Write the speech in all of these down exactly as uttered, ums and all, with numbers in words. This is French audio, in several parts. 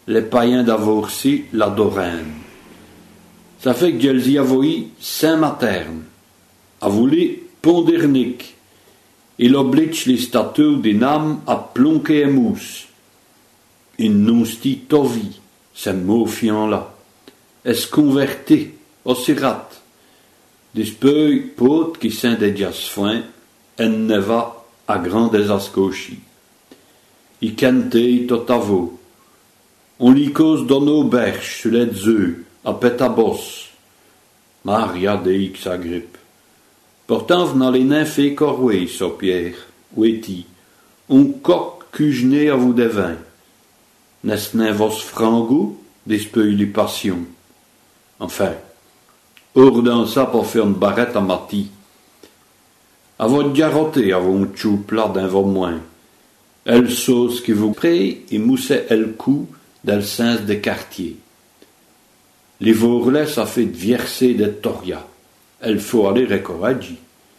les païens d'Avorsi l'adorent. Ça fait que j'els y avoï Saint-Materne, a voulu Pondernic, il oblige les statues d'inam à plonquer en mousse. In non sti tovi, c'est mot fiant là, es converti, au sirat. Dispeuil pot qui saint de jasfoin, en neva a grand des ascochi. I cantei tot avo. On li cause dans nos berches, sur les œufs, à pétabos. Maria deix agrippe. Pourtant venant les nymphes et corway, so Pierre, oueti, on coq cujné à vous des vins. N'est-ce n'est vos frango, dispeuil les passions. Enfin, hors dans ça pour faire une barrette à mati. À votre garoté, à vos tchou plat d'un vos moins. Elle sauce qui vous pré et moussait elle cou del sens des quartiers. Les vourlets ça fait viercer des toria. Elle faut aller récorragi.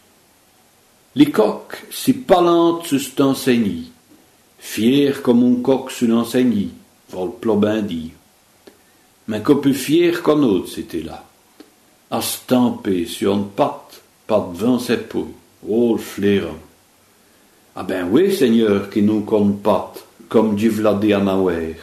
Les coqs si palantes sus t'enseigni. Fier comme un coq sur l'enseigni, vol plobin dire. Mais qu'un peu fier qu'un autre c'était là. À stamper sur une patte, pas devant ses pouilles. Oh le flairant. Ah ben oui, Seigneur, qui nous compte patte, comme dit Vladé Anauer.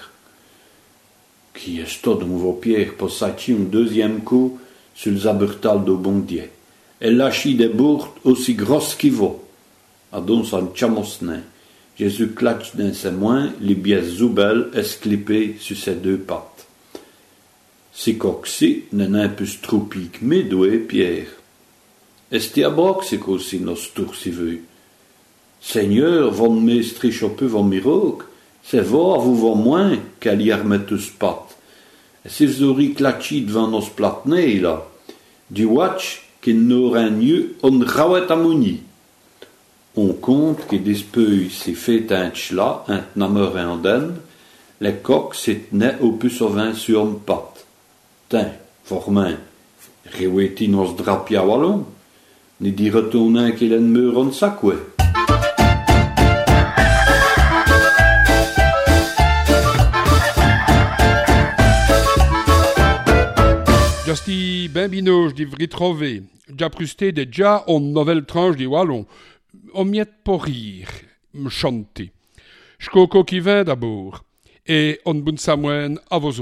Qui est de nouveau Pierre pour s'attirer un deuxième coup sur le zabertal de Bondier. Elle lâchit des bourtes aussi grosses qu'il vaut. A donc son chamosnin. Jésus clatche dans ses mains, les biais zoubelles esclipées sur ses deux pattes. Si coxi n'en a un peu stroupique, mais doué Pierre. Est-ce à broc, c'est qu'aussi nos tours si veut. Seigneur, von meistri chope von miroc, c'est voir vous vont moins qu'à l'y remettre pattes. Et si vous auriez clatchi devant nos platnés, là, du watch qui n'aurait mieux on rawet amouni. On compte que dispeuille s'est fait un tchla, un tnamer et un den, les coqs s'est tenaient au plus au vin sur une patte. Tiens, formin, réouéti nos drapia wallon, ni dit retourner qu'il en meurt en sacoué. Jasti ben binoche di ritrover, già prusté de già on nouvelle tranche di wallon, on miette pour rire, me chanter. J'coco qui vint d'abord, et on bun samwen à vos